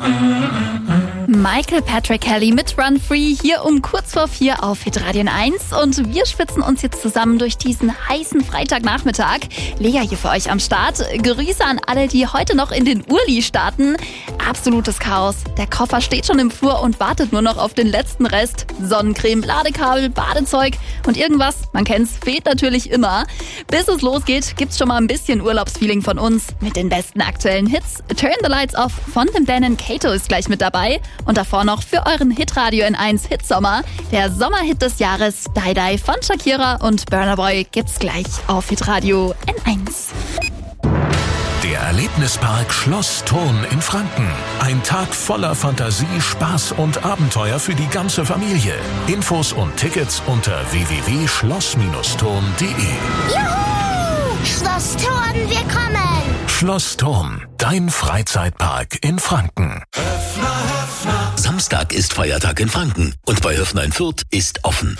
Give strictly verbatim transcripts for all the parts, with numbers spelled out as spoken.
Michael Patrick Kelly mit Run Free hier um kurz vor vier auf Hitradio eins und wir schwitzen uns jetzt zusammen durch diesen heißen Freitagnachmittag. Lea hier für euch am Start. Grüße an alle, die heute noch in den Urli starten. Absolutes Chaos. Der Koffer steht schon im Flur und wartet nur noch auf den letzten Rest. Sonnencreme, Ladekabel, Badezeug und irgendwas, man kennt's, fehlt natürlich immer. Bis es losgeht, gibt's schon mal ein bisschen Urlaubsfeeling von uns mit den besten aktuellen Hits. Turn the Lights Off von dem Dan Kato ist gleich mit dabei. Und davor noch für euren Hitradio N eins Hitsommer. Der Sommerhit des Jahres, Die Die von Shakira und Burna Boy gibt's gleich auf Hitradio N eins. Der Erlebnispark Schloss Thurn in Franken. Ein Tag voller Fantasie, Spaß und Abenteuer für die ganze Familie. Infos und Tickets unter w w w punkt schloss thurn punkt d e. Juhu! Schloss Thurn, wir kommen! Schloss Thurn, dein Freizeitpark in Franken. Samstag ist Feiertag in Franken und bei Höfner in Fürth ist offen.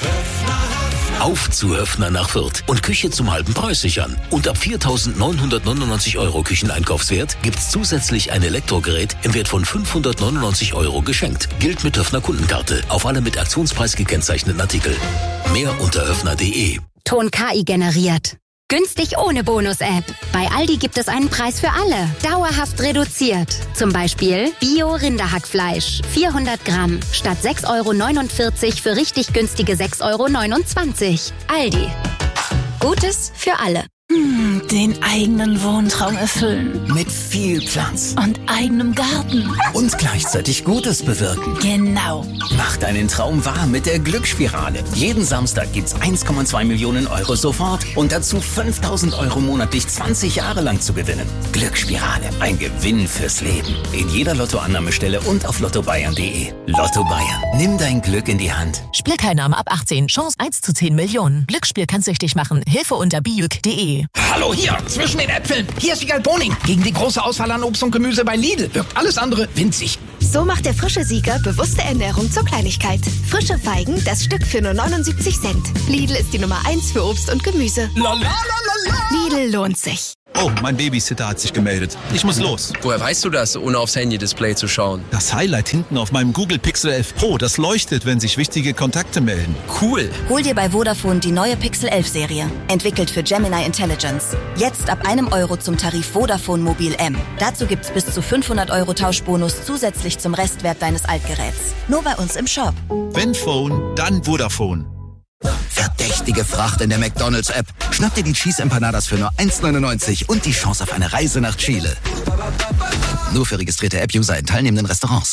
Auf zu Höfner nach Fürth und Küche zum halben Preis sichern. Und ab viertausendneunhundertneunundneunzig Euro Kücheneinkaufswert gibt's zusätzlich ein Elektrogerät im Wert von fünfhundertneunundneunzig Euro geschenkt. Gilt mit Höfner Kundenkarte auf alle mit Aktionspreis gekennzeichneten Artikel. Mehr unter höfner punkt d e. Ton K I generiert. Günstig ohne Bonus-App. Bei Aldi gibt es einen Preis für alle. Dauerhaft reduziert. Zum Beispiel Bio-Rinderhackfleisch. vierhundert Gramm. Statt sechs Euro neunundvierzig für richtig günstige sechs Euro neunundzwanzig. Aldi. Gutes für alle. Hm, den eigenen Wohntraum erfüllen. Mit viel Platz. Und eigenem Garten. Und gleichzeitig Gutes bewirken. Genau. Mach deinen Traum wahr mit der Glücksspirale. Jeden Samstag gibt's eins Komma zwei Millionen Euro sofort und dazu fünftausend Euro monatlich zwanzig Jahre lang zu gewinnen. Glücksspirale, ein Gewinn fürs Leben. In jeder Lottoannahmestelle und auf lotto bayern punkt d e. Lotto Bayern, nimm dein Glück in die Hand. Spielteilnahme ab achtzehn, Chance eins zu zehn Millionen. Glücksspiel kann süchtig machen. Hilfe unter bijuk punkt d e. Hallo hier, zwischen den Äpfeln. Hier ist Wiegald Boning. Gegen die große Auswahl an Obst und Gemüse bei Lidl wirkt alles andere winzig. So macht der frische Sieger bewusste Ernährung zur Kleinigkeit. Frische Feigen, das Stück für nur neunundsiebzig Cent. Lidl ist die Nummer eins für Obst und Gemüse. La, la, la, la, la. Lidl lohnt sich. Oh, mein Babysitter hat sich gemeldet. Ich muss los. Woher weißt du das, ohne aufs Handy-Display zu schauen? Das Highlight hinten auf meinem Google Pixel elf Pro, das leuchtet, wenn sich wichtige Kontakte melden. Cool. Hol dir bei Vodafone die neue Pixel elf Serie. Entwickelt für Gemini Intelligence. Jetzt ab einem Euro zum Tarif Vodafone Mobil M. Dazu gibt's bis zu fünfhundert Euro Tauschbonus zusätzlich zum Restwert deines Altgeräts. Nur bei uns im Shop. Wenn Phone, dann Vodafone. Verdächtige Fracht in der McDonald's-App. Schnapp dir die Cheese Empanadas für nur eins neunundneunzig und die Chance auf eine Reise nach Chile. Nur für registrierte App-User in teilnehmenden Restaurants.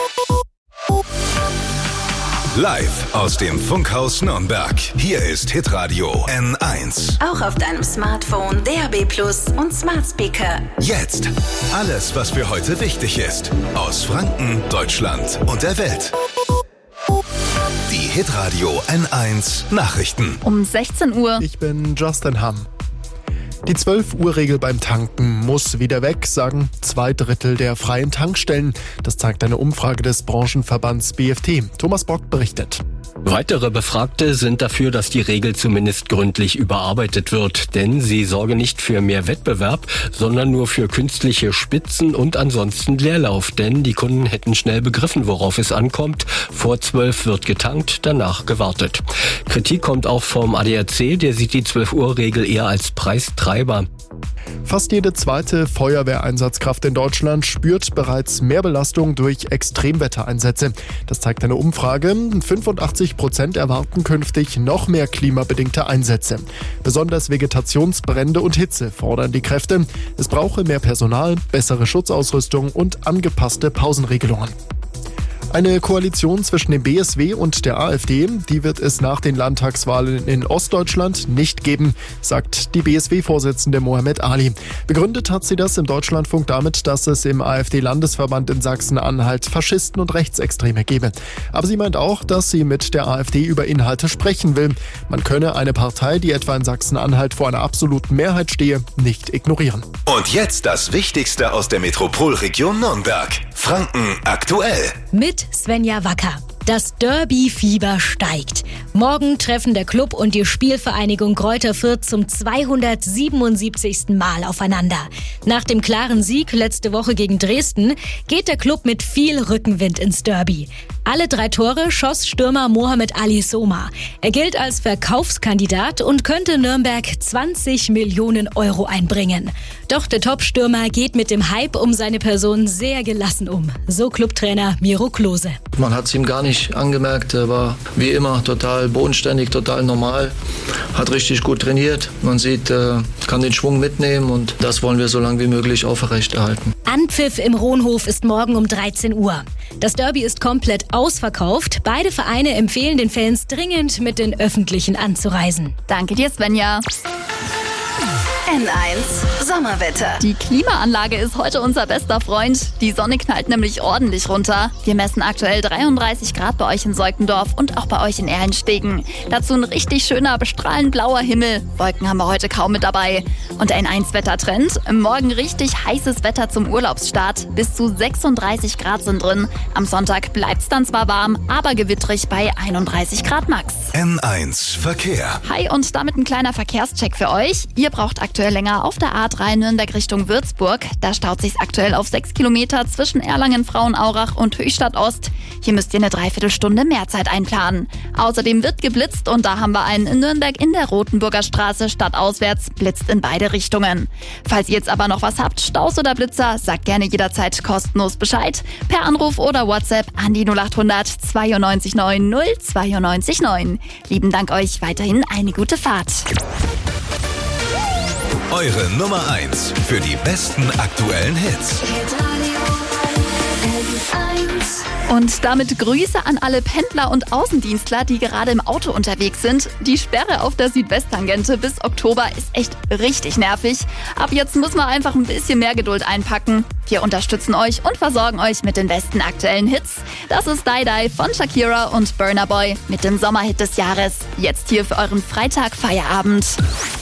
Live aus dem Funkhaus Nürnberg. Hier ist Hitradio N eins. Auch auf deinem Smartphone, D A B Plus und Smart Speaker. Jetzt alles, was für heute wichtig ist. Aus Franken, Deutschland und der Welt. Die Hitradio N eins Nachrichten. Um sechzehn Uhr. Ich bin Justin Hamm. Die zwölf Uhr Regel beim Tanken muss wieder weg, sagen zwei Drittel der freien Tankstellen. Das zeigt eine Umfrage des Branchenverbands B F T. Thomas Bock berichtet. Weitere Befragte sind dafür, dass die Regel zumindest gründlich überarbeitet wird, denn sie sorge nicht für mehr Wettbewerb, sondern nur für künstliche Spitzen und ansonsten Leerlauf, denn die Kunden hätten schnell begriffen, worauf es ankommt. Vor zwölf wird getankt, danach gewartet. Kritik kommt auch vom A D A C, der sieht die zwölf Uhr Regel eher als Preistreiber. Fast jede zweite Feuerwehreinsatzkraft in Deutschland spürt bereits Mehrbelastung durch Extremwettereinsätze. Das zeigt eine Umfrage. fünfundachtzig Prozent erwarten künftig noch mehr klimabedingte Einsätze. Besonders Vegetationsbrände und Hitze fordern die Kräfte. Es brauche mehr Personal, bessere Schutzausrüstung und angepasste Pausenregelungen. Eine Koalition zwischen dem B S W und der A f D, die wird es nach den Landtagswahlen in Ostdeutschland nicht geben, sagt die B S W-Vorsitzende Mohammed Ali. Begründet hat sie das im Deutschlandfunk damit, dass es im A f D-Landesverband in Sachsen-Anhalt Faschisten und Rechtsextreme gebe. Aber sie meint auch, dass sie mit der A f D über Inhalte sprechen will. Man könne eine Partei, die etwa in Sachsen-Anhalt vor einer absoluten Mehrheit stehe, nicht ignorieren. Und jetzt das Wichtigste aus der Metropolregion Nürnberg. Franken aktuell. Mit Svenja Wacker. Das Derby-Fieber steigt. Morgen treffen der Club und die Spielvereinigung Greuther Fürth zum zweihundertsiebenundsiebzigsten Mal aufeinander. Nach dem klaren Sieg letzte Woche gegen Dresden geht der Club mit viel Rückenwind ins Derby. Alle drei Tore schoss Stürmer Mohamed Ali Soma. Er gilt als Verkaufskandidat und könnte Nürnberg zwanzig Millionen Euro einbringen. Doch der Top-Stürmer geht mit dem Hype um seine Person sehr gelassen um. So Clubtrainer Miro Klose. Man hat es ihm gar nicht angemerkt. Er war wie immer total bodenständig, total normal. Hat richtig gut trainiert. Man sieht, er kann den Schwung mitnehmen und das wollen wir so lange wie möglich aufrechterhalten. Anpfiff im Rohnhof ist morgen um dreizehn Uhr. Das Derby ist komplett ausverkauft. Beide Vereine empfehlen den Fans dringend, mit den Öffentlichen anzureisen. Danke dir, Svenja. N eins Sommerwetter. Die Klimaanlage ist heute unser bester Freund. Die Sonne knallt nämlich ordentlich runter. Wir messen aktuell dreiunddreißig Grad bei euch in Seugdendorf und auch bei euch in Erlenstegen. Dazu ein richtig schöner, bestrahlend blauer Himmel. Wolken haben wir heute kaum mit dabei. Und der N eins Wettertrend. Morgen richtig heißes Wetter zum Urlaubsstart. Bis zu sechsunddreißig Grad sind drin. Am Sonntag bleibt's dann zwar warm, aber gewittrig bei einunddreißig Grad max. N eins Verkehr. Hi und damit ein kleiner Verkehrscheck für euch. Ihr braucht aktuell länger auf der A drei Nürnberg Richtung Würzburg. Da staut sich's aktuell auf sechs Kilometer zwischen Erlangen, Frauenaurach und Höchstadt Ost. Hier müsst ihr eine Dreiviertelstunde mehr Zeit einplanen. Außerdem wird geblitzt und da haben wir einen in Nürnberg in der Rotenburger Straße stadtauswärts, blitzt in beide Richtungen. Falls ihr jetzt aber noch was habt, Staus oder Blitzer, sagt gerne jederzeit kostenlos Bescheid. Per Anruf oder WhatsApp an die null acht hundert zweiundneunzig neun null zweiundneunzig neun. Lieben Dank euch, weiterhin eine gute Fahrt. Eure Nummer eins für die besten aktuellen Hits. Und damit Grüße an alle Pendler und Außendienstler, die gerade im Auto unterwegs sind. Die Sperre auf der Südwesttangente bis Oktober ist echt richtig nervig. Ab jetzt muss man einfach ein bisschen mehr Geduld einpacken. Wir unterstützen euch und versorgen euch mit den besten aktuellen Hits. Das ist Die Die von Shakira und Burna Boy mit dem Sommerhit des Jahres. Jetzt hier für euren Freitag-Feierabend.